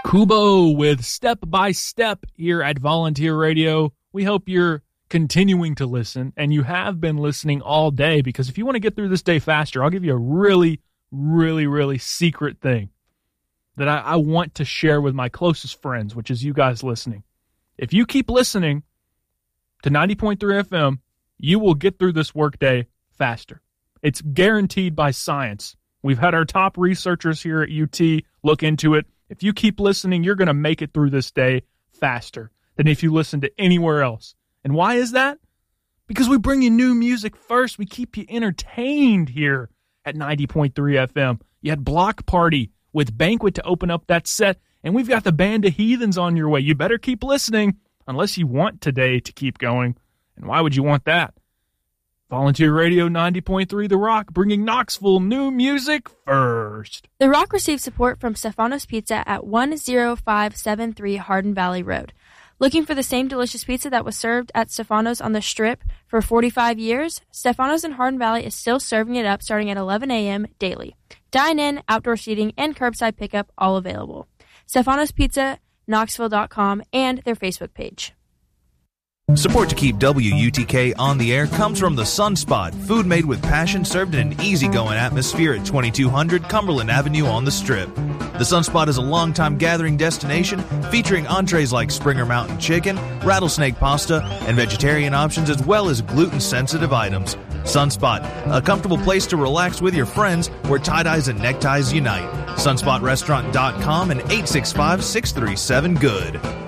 Kubo with Step by Step here at Volunteer Radio. We hope you're continuing to listen, and you have been listening all day, because if you want to get through this day faster, I'll give you a really, really, really secret thing that I want to share with my closest friends, which is you guys listening. If you keep listening to 90.3 FM, you will get through this workday faster. It's guaranteed by science. We've had our top researchers here at UT look into it. If you keep listening, you're going to make it through this day faster than if you listen to anywhere else. And why is that? Because we bring you new music first. We keep you entertained here at 90.3 FM. You had Block Party with Banquet to open up that set, and we've got the Band of Heathens on your way. You better keep listening unless you want today to keep going. And why would you want that? Volunteer Radio 90.3 The Rock, bringing Knoxville new music first. The Rock receives support from Stefano's Pizza at 10573 Hardin Valley Road. Looking for the same delicious pizza that was served at Stefano's on the Strip for 45 years? Stefano's in Hardin Valley is still serving it up starting at 11 a.m. daily. Dine-in, outdoor seating, and curbside pickup all available. Stefano's Pizza, Knoxville.com, and their Facebook page. Support to keep WUTK on the air comes from the Sunspot, food made with passion served in an easygoing atmosphere at 2200 Cumberland Avenue on the Strip. The Sunspot is a longtime gathering destination featuring entrees like Springer Mountain Chicken, rattlesnake pasta, and vegetarian options as well as gluten-sensitive items. Sunspot, a comfortable place to relax with your friends where tie-dyes and neckties unite. SunspotRestaurant.com and 865-637-GOOD.